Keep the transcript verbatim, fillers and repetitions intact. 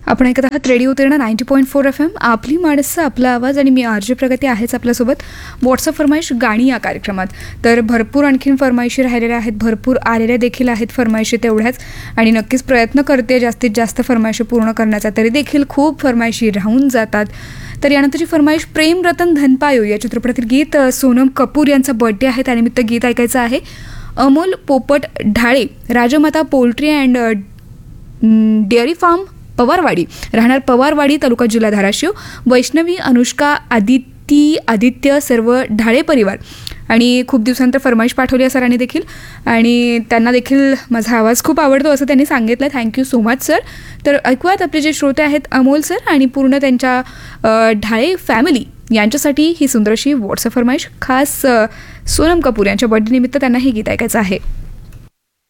आपण ऐकत आहात रेडिओ उत्तीर्ण ninety point four F M, आपली माणसं आपला आवाज. आणि मी आरजे प्रगती आहेच आपल्यासोबत व्हॉट्सअप फरमाईश गाणी या कार्यक्रमात. तर भरपूर आणखीन फरमाईशी राहिलेल्या आहेत, भरपूर आलेल्या देखील आहेत फरमाईशी तेवढ्याच, आणि नक्कीच प्रयत्न करते जास्तीत जास्त फरमाईशी पूर्ण करण्याचा. तरी देखील खूप फरमाईशी राहून जातात. तर यानंतरची फरमाईश प्रेम रतन धनपायो या चित्रपटातील गीत. सोनम कपूर यांचा बर्थडे आहे, त्यानिमित्त गीत ऐकायचं आहे. अमोल पोपट ढाळे, राजमाता poultry and dairy form, Pawarwadi, राहणार पवारवाडी, तालुका जिल्हा धाराशिव. वैष्णवी, अनुष्का, आदिती, आदित्य, सर्व ढाळे परिवार. आणि खूप दिवसानंतर फरमाईश पाठवली आहे सरांनी देखील, आणि त्यांना देखील माझा आवाज खूप आवडतो असं त्यांनी सांगितलं. Thank you so much sir. तर ऐकूयात आपले जे श्रोते आहेत अमोल सर आणि पूर्ण त्यांच्या ढाळे फॅमिली यांच्यासाठी ही सुंदरशी व्हॉट्सअप फरमाईश. खास सोनम कपूर यांच्या बर्थडे निमित्त त्यांना हे गीत ऐकायचं आहे.